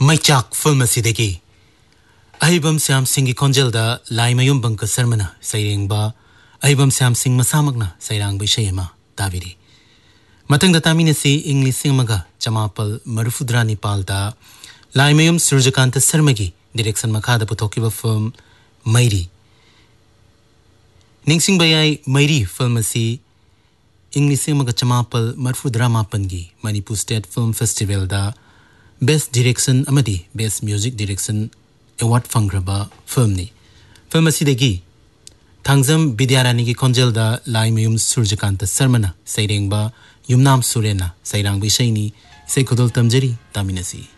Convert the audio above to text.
Maichak film asidagi Ahibam Syam Singh Konjelda Laimayum Banka Sarmana Sairengba Ahibam Syam Singh Masamakna Sairang Bishayama Davidi Matang Datamina si English Singmaga Jamapal Marufudrani Palda Laimayum Surjakanta Sarmagi Direction Makada Putokiba film Mairi Ningsing Bayai Mairi film asi English Singmaga Jamapal Marufudrama Pangi Manipur State Film Festival da Best Direction amadi Best Music Direction Award fangraba film ni film asidagi Thangzam Bidyarani ki Konjelda Laimayum Surjakanta Sarmana Sairengba Yumnam Surena Sairang Bishaini Sai Khodol Tamjari Taminasi